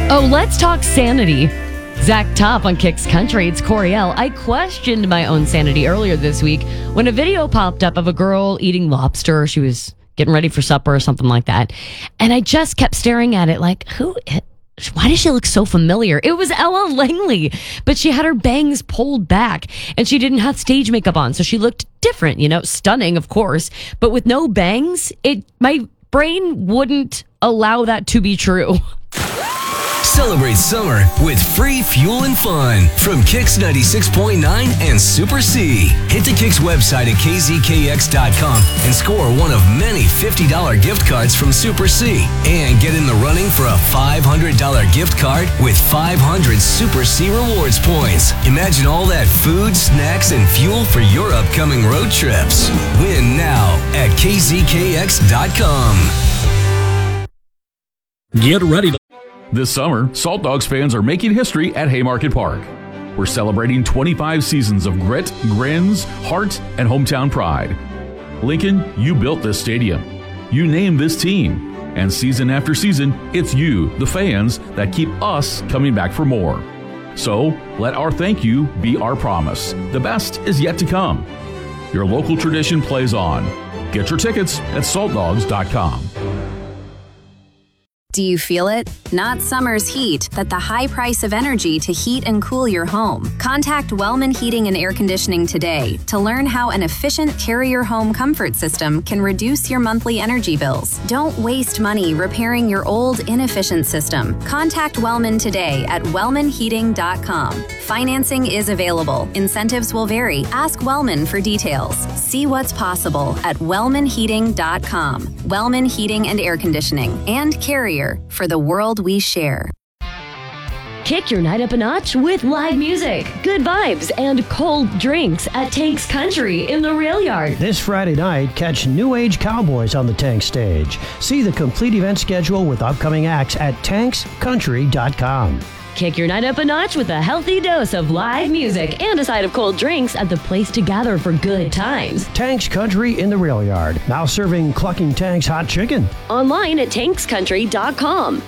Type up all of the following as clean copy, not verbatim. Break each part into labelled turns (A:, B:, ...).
A: Oh, let's talk sanity. Zach Top on Kicks Country. It's Coriel. I questioned my own sanity earlier this week when a video popped up of a girl eating lobster. She was getting ready for supper or something like that. And I just kept staring at it like, why does she look so familiar? It was Ella Langley, but she had her bangs pulled back and she didn't have stage makeup on. So she looked different, stunning, of course, but with no bangs, my brain wouldn't allow that to be true.
B: Celebrate summer with free fuel and fun from Kix 96.9 and Super C. Hit the Kix website at kzkx.com and score one of many $50 gift cards from Super C. And get in the running for a $500 gift card with 500 Super C rewards points. Imagine all that food, snacks, and fuel for your upcoming road trips. Win now at kzkx.com.
C: Get ready to...
D: This summer, Salt Dogs fans are making history at Haymarket Park. We're celebrating 25 seasons of grit, grins, heart, and hometown pride. Lincoln, you built this stadium. You named this team. And season after season, it's you, the fans, that keep us coming back for more. So, let our thank you be our promise. The best is yet to come. Your local tradition plays on. Get your tickets at saltdogs.com.
E: Do you feel it? Not summer's heat, but the high price of energy to heat and cool your home. Contact Wellman Heating and Air Conditioning today to learn how an efficient Carrier home comfort system can reduce your monthly energy bills. Don't waste money repairing your old, inefficient system. Contact Wellman today at wellmanheating.com. Financing is available. Incentives will vary. Ask Wellman for details. See what's possible at wellmanheating.com. Wellman Heating and Air Conditioning and Carrier for the world we share.
A: Kick your night up a notch with live music, good vibes, and cold drinks at Tank's Country in the Rail Yard.
F: This Friday night, catch New Age Cowboys on the Tank stage. See the complete event schedule with upcoming acts at tankscountry.com.
A: Kick your night up a notch with a healthy dose of live music and a side of cold drinks at the place to gather for good times.
F: Tank's Country in the Rail Yard. Now serving Clucking Tank's hot chicken.
A: Online at tankscountry.com.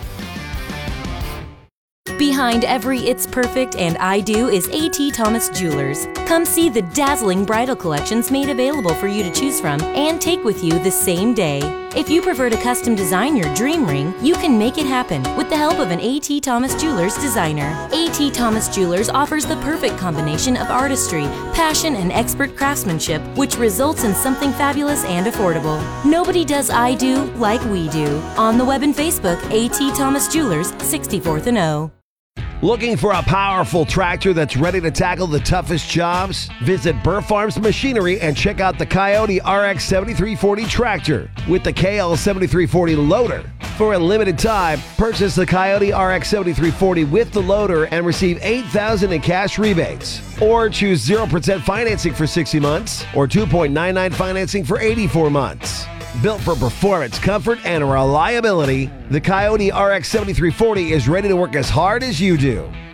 G: Behind every It's Perfect and I Do is A.T. Thomas Jewelers. Come see the dazzling bridal collections made available for you to choose from and take with you the same day. If you prefer to custom design your dream ring, you can make it happen with the help of an A.T. Thomas Jewelers designer. A.T. Thomas Jewelers offers the perfect combination of artistry, passion, and expert craftsmanship, which results in something fabulous and affordable. Nobody does I Do like we do. On the web and Facebook, A.T. Thomas Jewelers, 64th and O.
H: Looking for a powerful tractor that's ready to tackle the toughest jobs? Visit Burr Farms Machinery and check out the Coyote RX 7340 tractor with the KL 7340 loader. For a limited time, purchase the Coyote RX 7340 with the loader and receive $8,000 in cash rebates. Or choose 0% financing for 60 months or 2.99 financing for 84 months. Built for performance, comfort, and reliability, the Coyote RX 7340 is ready to work as hard as you do.